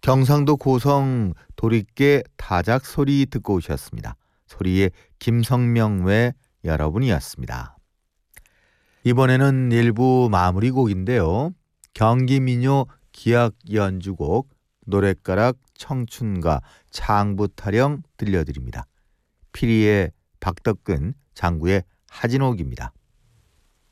경상도 고성 도립계 다작 소리 듣고 오셨습니다. 소리의 김성명 외 여러분이었습니다. 이번에는 일부 마무리 곡인데요. 경기민요 기악 연주곡 노랫가락 청춘가 창부타령 들려드립니다. 피리의 박덕근, 장구의 하진옥입니다.